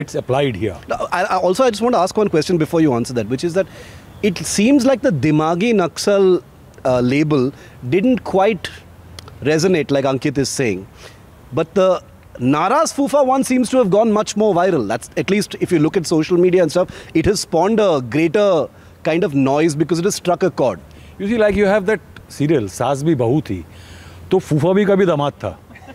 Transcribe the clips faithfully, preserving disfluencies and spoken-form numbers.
it's applied here. I, I also, I just want to ask one question before you answer that, which is that it seems like the Dimagi Naxal uh, label didn't quite resonate, like Ankit is saying. But the Naraz Fufa one seems to have gone much more viral. That's, at least if you look at social media and stuff, it has spawned a greater kind of noise because it has struck a chord. You see, like you have that serial, Saas Bhi Bahu Thi, to Fufa bhi kabhi damad tha.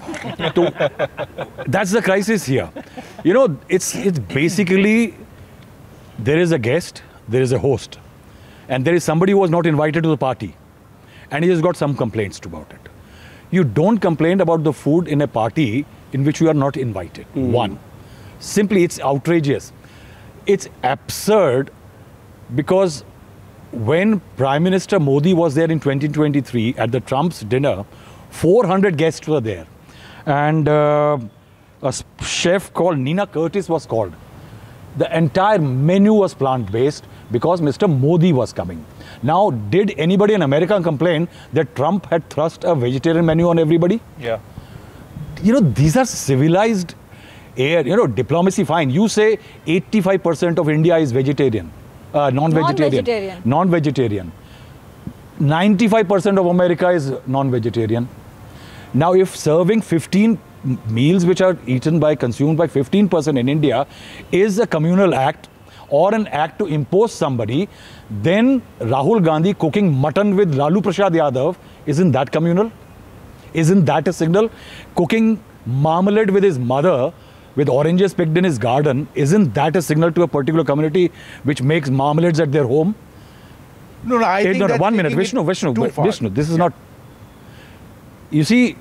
to, that's the crisis here. You know, it's, it's basically, there is a guest, there is a host, and there is somebody who was not invited to the party, and he has got some complaints about it. You don't complain about the food in a party in which you are not invited. Mm. One, simply it's outrageous. It's absurd because when Prime Minister Modi was there in twenty twenty-three at the Trump's dinner, four hundred guests were there. And uh, a chef called Nina Curtis was called. The entire menu was plant-based because Mister Modi was coming. Now, did anybody in America complain that Trump had thrust a vegetarian menu on everybody? Yeah. You know, these are civilized air, you know, diplomacy, fine. You say eighty-five percent of India is vegetarian, uh, non-vegetarian. Non-vegetarian. Non-vegetarian. ninety-five percent of America is non-vegetarian. Now, if serving fifteen meals which are eaten by, consumed by fifteen percent in India is a communal act or an act to impose somebody, then Rahul Gandhi cooking mutton with Lalu Prasad Yadav, isn't that communal? Isn't that a signal? Cooking marmalade with his mother, with oranges picked in his garden, isn't that a signal to a particular community which makes marmalades at their home? No, no, I hey, think no, no, that's one minute, taking Vishnu, it Vishnu, too far. Vishnu, this is not... You see,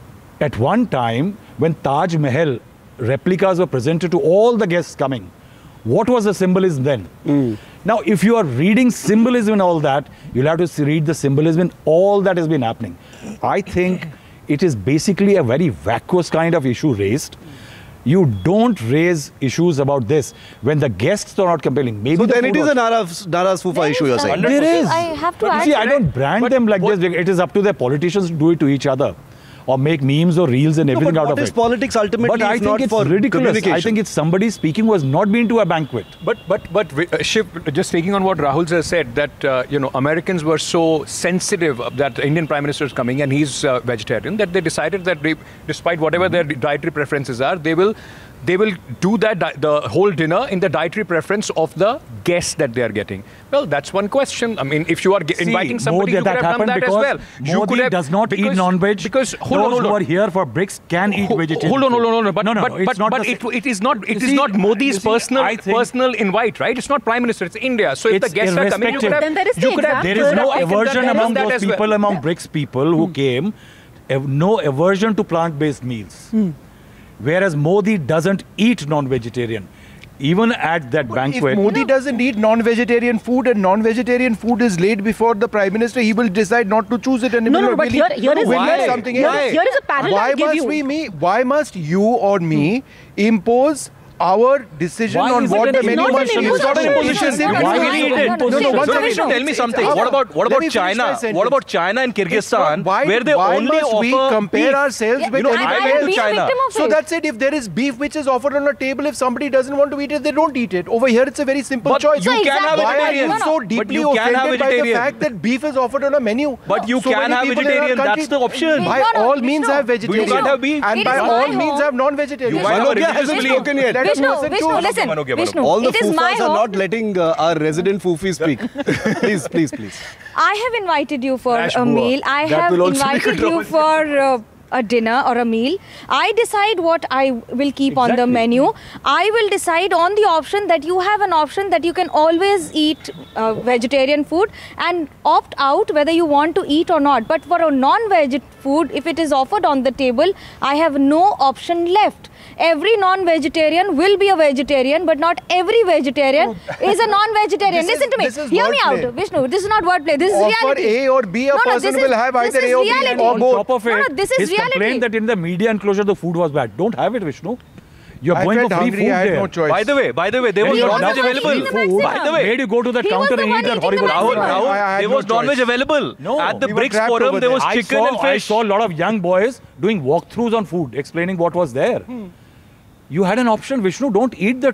at one time, when Taj Mahal replicas were presented to all the guests coming, what was the symbolism then? Mm. Now, if you are reading symbolism in all that, you'll have to read the symbolism in all that has been happening. I think it is basically a very vacuous kind of issue raised. You don't raise issues about this when the guests are not compelling. Maybe so the then it is was... a Naraz, Naraz Fufa There issue, is, you're uh, saying? There is. I have to but add see, I don't brand but them like what, this. It is up to the politicians to do it to each other. Or make memes or reels and everything no, out of it. What is politics ultimately? But I if think not it's for ridiculous. I think it's somebody speaking who has not been to a banquet. But but but uh, Shiv, just taking on what Rahul has said, that uh, you know Americans were so sensitive that the Indian Prime Minister is coming and he's uh, vegetarian that they decided that they, despite whatever their dietary preferences are, they will. They will do that the whole dinner in the dietary preference of the guests that they are getting. Well, that's one question. I mean, if you are See, inviting somebody, you could have done that as well. Modi You could have, does not because, eat non-veg. Because hold those on, hold who on. are here for BRICS can eat vegetarian. Hold on, hold on, hold on. But, no, no, but, no, it's but, not but the it, it is not. It You is see, not Modi's you see, personal I think personal invite, right? It's not Prime Minister. It's India. So if the It's guests are coming, you could have. Then there is the you could have example. There is no taken that- aversion that- among that those as well. people, among BRICS people who came, ev- no aversion to plant-based meals. Whereas Modi doesn't eat non-vegetarian. Even at that But banquet. if Modi doesn't eat non-vegetarian food and non-vegetarian food is laid before the Prime Minister, he will decide not to choose it and he No, will no, but will here, he- here is will why? eat something Here, else. here is a parallel Why I'll give must you. we me? Why must you or me impose our decision Why on is it what an the menu imposition? must be? It's not an imposition. imposition. Why will you eat it? No, no, No, one no, second. Vishnu, Tell me something. It's- What about what Let about me finish my China? sentence. What about China and It's Kyrgyzstan, not- why, where they why only must we offer compare beef? ourselves Yeah, with know, and I I went have to been a China. victim of So it. that's it. If there is beef which is offered on a table, if somebody doesn't want to eat it, they don't eat it. Over here, it's a very simple But choice. you So can have exactly. Why are vegetarian. you No, so no. deeply But you can have offended by the vegetarian. fact that beef is offered on a menu? But you So can many have people in our vegetarian. country- That's the option. By No, no, all Vishnu. means have vegetarian. You can't have beef. And It by is all my means home. have non-vegetarian. You might have a Manogya religious hasn't belief. spoken yet. Let us Vishnu, listen to Vishnu, him. listen. Manogya, Vishnu, All the it is my Fufas are home. not letting uh, our resident Fufi speak. please, please, please. I have invited you for Rash a Bua. meal. I That have will also be invited you controversial. for uh, a dinner or a meal. I decide what I will keep on the Exactly. menu. I will decide on the option that you have an option that you can always eat uh, vegetarian food and opt out whether you want to eat or not. But for a non-veg food, if it is offered on the table, I have no option left. Every non-vegetarian will be a vegetarian, but not every vegetarian is a non-vegetarian. This is- Listen to me. this is Hear me wordplay. out, Vishnu. This is not wordplay. This is Or for reality. A or B, a No, no, person this will is- have this either is A or B reality. or On both. top of it, No, no, this is his reality. complaint that in the media enclosure the food was bad. Don't have it, Vishnu. You're I going felt for free hungry, food I had there. no choice. By the way, by the way, there He was was non-veg the one available. eating the maximum. By the way, Where do you go to that He was counter the and one eat that eating the horrible Rahul, maximum. Rahul, I- I had there no was non-veg choice. available. No. At the We were BRICS trapped forum, over there there. was I chicken saw, and I fish. saw a lot of young boys doing walkthroughs on food, explaining what was there. You had an option, Vishnu. Don't eat the